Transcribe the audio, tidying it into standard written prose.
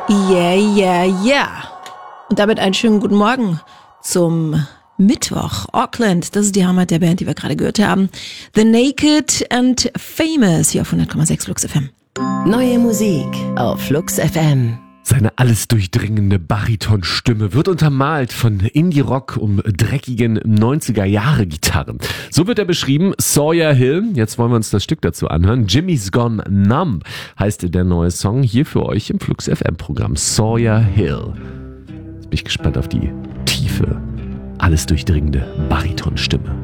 Yeah, yeah, yeah. Und damit einen schönen guten Morgen zum Mittwoch. Auckland, das ist die Heimat der Band, die wir gerade gehört haben. The Naked and Famous hier auf 100,6 Flux FM. Neue Musik auf Flux FM. Seine alles durchdringende Baritonstimme wird untermalt von Indie-Rock um dreckigen 90er-Jahre-Gitarren. So wird er beschrieben, Sawyer Hill. Jetzt wollen wir uns das Stück dazu anhören. Jimmy's Gone Numb heißt der neue Song hier für euch im Flux FM-Programm. Sawyer Hill. Jetzt bin ich gespannt auf die tiefe, alles durchdringende Baritonstimme.